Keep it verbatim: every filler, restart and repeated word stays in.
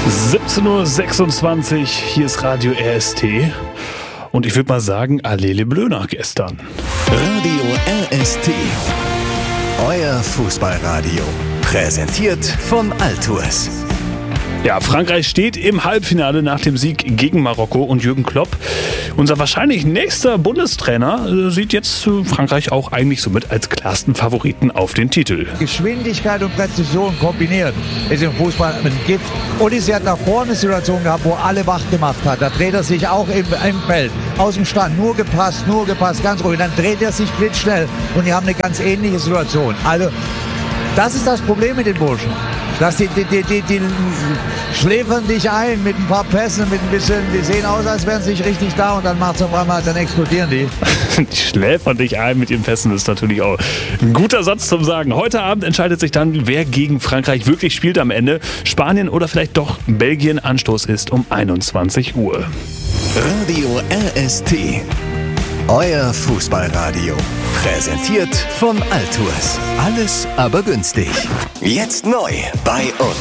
siebzehn Uhr sechsundzwanzig, hier ist Radio R S T und ich würde mal sagen, Allele Bleu nach gestern. Radio R S T, euer Fußballradio, präsentiert von Altours. Ja, Frankreich steht im Halbfinale nach dem Sieg gegen Marokko und Jürgen Klopp, unser wahrscheinlich nächster Bundestrainer, sieht jetzt Frankreich auch eigentlich somit als klarsten Favoriten auf den Titel. Geschwindigkeit und Präzision kombiniert ist im Fußball ein Gift. Odysseus hat nach vorne eine Situation gehabt, wo alle wach gemacht hat. Da dreht er sich auch im, im Feld, aus dem Stand, nur gepasst, nur gepasst, ganz ruhig. Dann dreht er sich blitzschnell und die haben eine ganz ähnliche Situation. Also das ist das Problem mit den Burschen. Dass die, die, die, die, die schläfern dich ein mit ein paar Pässen, mit ein bisschen, die sehen aus, als wären sie nicht richtig da und dann macht's auf einmal, dann explodieren die. Die schläfern dich ein mit ihren Pässen, ist natürlich auch ein guter Satz zum Sagen. Heute Abend entscheidet sich dann, wer gegen Frankreich wirklich spielt am Ende. Spanien oder vielleicht doch Belgien. Anstoß ist um einundzwanzig Uhr. Radio R S T, euer Fußballradio. Präsentiert von Altours. Alles aber günstig. Jetzt neu bei uns.